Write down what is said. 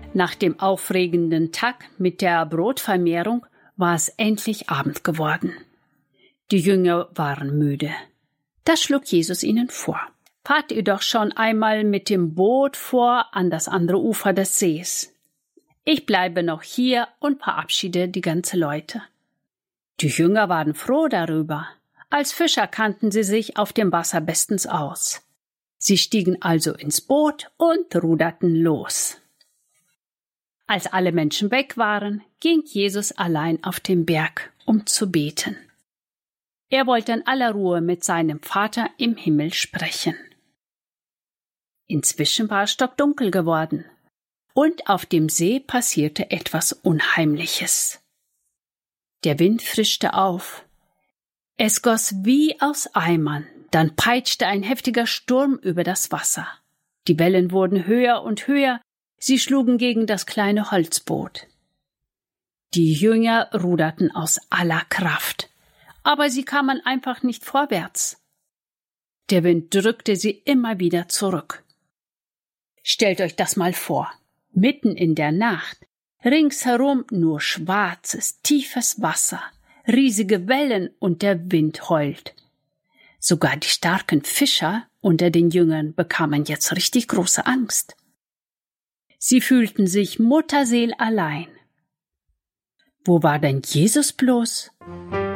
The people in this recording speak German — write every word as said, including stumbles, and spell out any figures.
Nach dem aufregenden Tag mit der Brotvermehrung war es endlich Abend geworden. Die Jünger waren müde. Da schlug Jesus ihnen vor: Fahrt ihr doch schon einmal mit dem Boot vor an das andere Ufer des Sees. Ich bleibe noch hier und verabschiede die ganze Leute. Die Jünger waren froh darüber. Als Fischer kannten sie sich auf dem Wasser bestens aus. Sie stiegen also ins Boot und ruderten los. Als alle Menschen weg waren, ging Jesus allein auf den Berg, um zu beten. Er wollte in aller Ruhe mit seinem Vater im Himmel sprechen. Inzwischen war es stockdunkel geworden, und auf dem See passierte etwas Unheimliches. Der Wind frischte auf. Es goss wie aus Eimern, dann peitschte ein heftiger Sturm über das Wasser. Die Wellen wurden höher und höher, sie schlugen gegen das kleine Holzboot. Die Jünger ruderten aus aller Kraft, aber sie kamen einfach nicht vorwärts. Der Wind drückte sie immer wieder zurück. Stellt euch das mal vor, mitten in der Nacht, ringsherum nur schwarzes, tiefes Wasser, riesige Wellen und der Wind heult. Sogar die starken Fischer unter den Jüngern bekamen jetzt richtig große Angst. Sie fühlten sich mutterseelallein. Wo war denn Jesus bloß?